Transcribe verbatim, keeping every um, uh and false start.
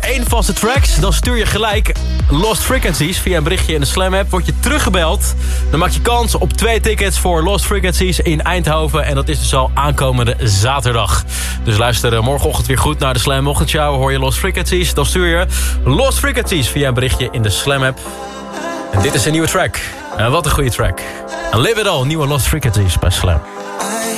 één vaste tracks, dan stuur je gelijk Lost Frequencies via een berichtje in de Slam app. Word je teruggebeld, dan maak je kans op twee tickets voor Lost Frequencies in Eindhoven. En dat is dus al aankomende zaterdag. Dus luister morgenochtend weer goed naar de Slam Ochtendshow. Hoor je Lost Frequencies, dan stuur je Lost Frequencies via een berichtje in de Slam app. En dit is een nieuwe track. En wat een goede track. Live It All, nieuwe Lost Frequencies bij Slam.